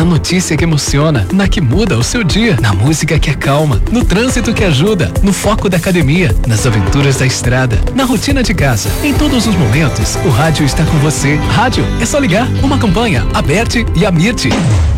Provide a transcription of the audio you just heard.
Na notícia que emociona, na que muda o seu dia, na música que acalma, no trânsito que ajuda, no foco da academia, nas aventuras da estrada, na rotina de casa. Em todos os momentos, o rádio está com você. Rádio é só ligar. Uma campanha, Aberte e Amirte.